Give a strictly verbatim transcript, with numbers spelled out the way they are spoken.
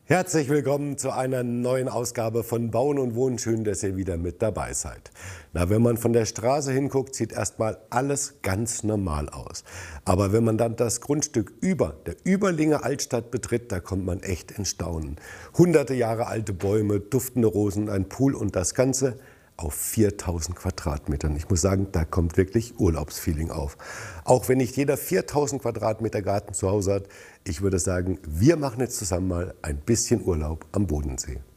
Herzlich willkommen zu einer neuen Ausgabe von Bauen und Wohnen. Schön, dass ihr wieder mit dabei seid. Na, wenn man von der Straße hinguckt, sieht erstmal alles ganz normal aus. Aber wenn man dann das Grundstück über der Überlinger Altstadt betritt, da kommt man echt in Staunen. Hunderte Jahre alte Bäume, duftende Rosen, ein Pool und das Ganze auf viertausend Quadratmetern. Ich muss sagen, da kommt wirklich Urlaubsfeeling auf. Auch wenn nicht jeder viertausend Quadratmeter Garten zu Hause hat, ich würde sagen, wir machen jetzt zusammen mal ein bisschen Urlaub am Bodensee.